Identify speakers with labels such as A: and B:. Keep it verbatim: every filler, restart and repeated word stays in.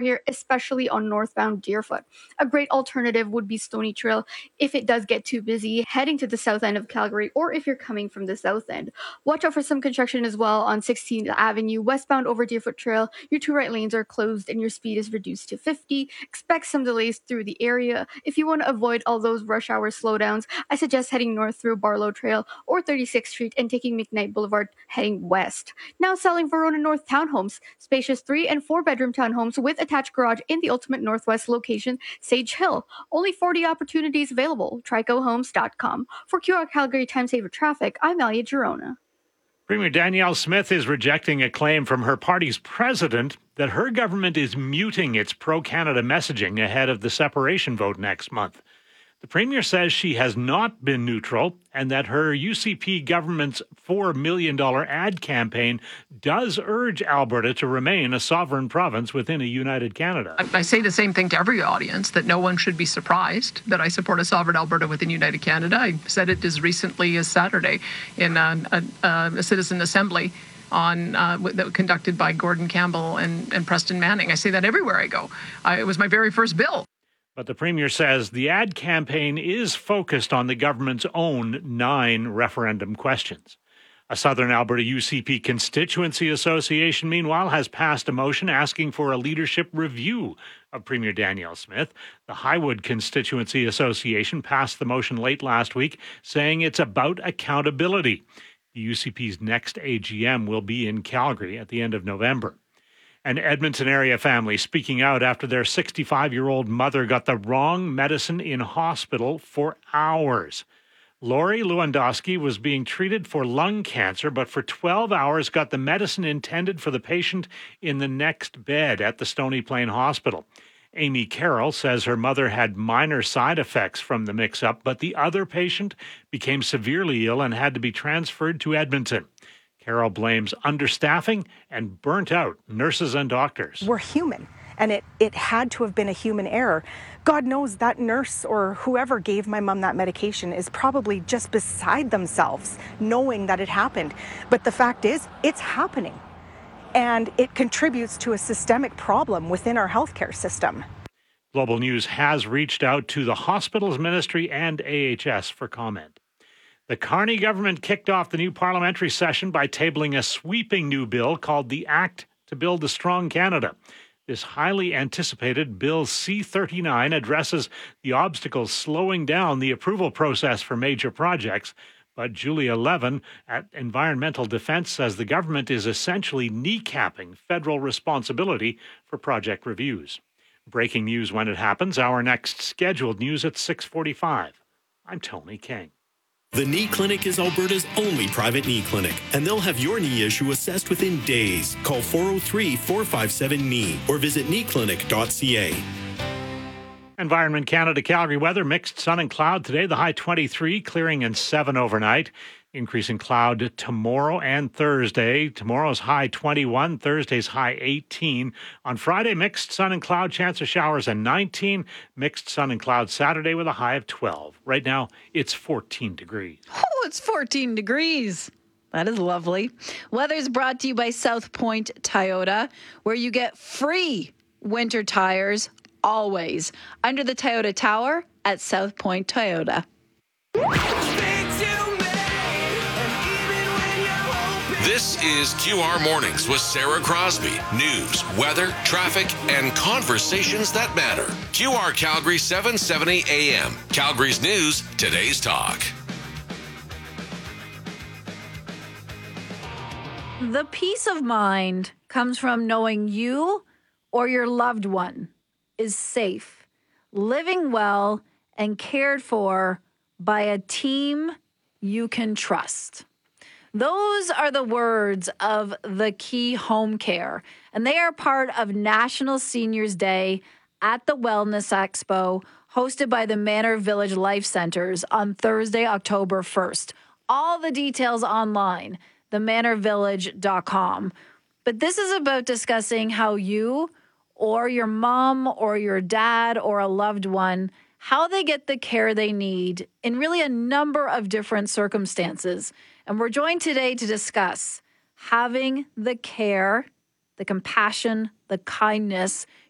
A: here, especially on northbound Deerfoot. A great alternative would be Stony Trail if it does get too busy heading to the south end of Calgary, or if you're coming from the south end. Watch out for some construction as well on sixteenth Avenue, westbound over Deerfoot Trail. Your two right lanes are closed and your speed is reduced to fifty. Expect some delays through the area. If you want to avoid all those rush hour slowdowns, I suggest heading north through Barlow Trail or thirty-sixth Street and taking McKnight Boulevard heading west. Now selling Verona North townhomes, spacious three and four bedroom townhomes with attached garage in the ultimate northwest location, Sage Hill. Only forty opportunities available. Trico Homes dot com. For Q R Calgary Time Saver Traffic, I'm Alia Girona.
B: Premier Danielle Smith is rejecting a claim from her party's president that her government is muting its pro-Canada messaging ahead of the separation vote next month. The Premier says she has not been neutral and that her U C P government's four million dollars ad campaign does urge Alberta to remain a sovereign province within a united Canada.
C: I say the same thing to every audience, that no one should be surprised that I support a sovereign Alberta within united Canada. I said it as recently as Saturday in a, a, a citizen assembly on uh, that conducted by Gordon Campbell and, and Preston Manning. I say that everywhere I go. I, it was my very first bill.
B: But the Premier says the ad campaign is focused on the government's own nine referendum questions. A Southern Alberta U C P Constituency Association, meanwhile, has passed a motion asking for a leadership review of Premier Danielle Smith. The Highwood Constituency Association passed the motion late last week, saying it's about accountability. The U C P's next A G M will be in Calgary at the end of November. An Edmonton area family speaking out after their sixty-five-year-old mother got the wrong medicine in hospital for hours. Lori Lewandowski was being treated for lung cancer, but for twelve hours got the medicine intended for the patient in the next bed at the Stony Plain Hospital. Amy Carroll says her mother had minor side effects from the mix-up, but the other patient became severely ill and had to be transferred to Edmonton. Carol blames understaffing and burnt out nurses and doctors.
D: We're human, and it, it had to have been a human error. God knows that nurse or whoever gave my mom that medication is probably just beside themselves knowing that it happened. But the fact is, it's happening, and it contributes to a systemic problem within our healthcare system.
B: Global News has reached out to the Hospitals Ministry and A H S for comment. The Carney government kicked off the new parliamentary session by tabling a sweeping new bill called the Act to Build a Strong Canada. This highly anticipated Bill C thirty-nine addresses the obstacles slowing down the approval process for major projects, but Julia Levin at Environmental Defense says the government is essentially kneecapping federal responsibility for project reviews. Breaking news when it happens. Our next scheduled news at six forty-five. I'm Tony King.
E: The Knee Clinic is Alberta's only private knee clinic, and they'll have your knee issue assessed within days. Call four oh three, four five seven, K N E E or visit knee clinic dot c a.
B: Environment Canada Calgary weather, mixed sun and cloud today, the high twenty-three, clearing in seven overnight. Increasing cloud tomorrow and Thursday. Tomorrow's high twenty-one, Thursday's high eighteen. On Friday, mixed sun and cloud, chance of showers and nineteen. Mixed sun and cloud Saturday with a high of twelve. Right now, it's fourteen degrees.
F: Oh, it's fourteen degrees. That is lovely. Weather's brought to you by South Point Toyota, where you get free winter tires always under the Toyota Tower at South Point Toyota.
G: This is Q R Mornings with Sarah Crosby. News, weather, traffic, and conversations that matter. Q R Calgary seven seventy A M. Calgary's News, today's talk.
F: The peace of mind comes from knowing you or your loved one is safe, living well, and cared for by a team you can trust. Those are the words of the Key Home Care, and they are part of National Seniors Day at the Wellness Expo, hosted by the Manor Village Life Centers on Thursday, October first. All the details online, the manor village dot com. But this is about discussing how you or your mom or your dad or a loved one, how they get the care they need in really a number of different circumstances. And we're joined today to discuss having the care, the compassion, the kindness